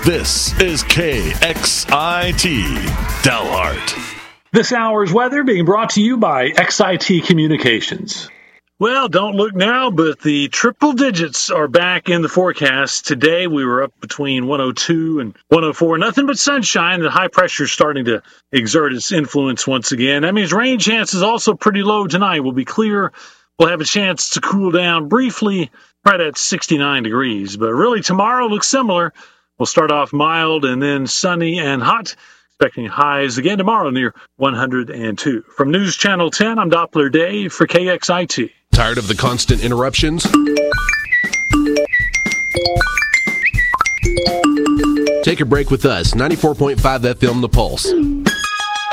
This is KXIT Dalhart. This hour's weather being brought to you by XIT Communications. Well, don't look now, but the triple digits are back in the forecast. Today we were up between 102 and 104. Nothing but sunshine. The high pressure is starting to exert its influence once again. That means rain chances also pretty low tonight. We'll be clear. We'll have a chance to cool down briefly right at 69 degrees. But really tomorrow looks similar. We'll start off mild and then sunny and hot. Expecting highs again tomorrow near 102. From News Channel 10, I'm Doppler Dave for KXIT. Tired of the constant interruptions? Take a break with us, 94.5 FM The Pulse.